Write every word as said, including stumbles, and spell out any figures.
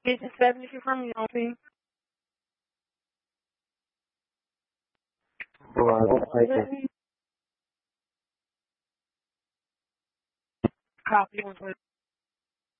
Agent seventy-two from the team. Copy one, please.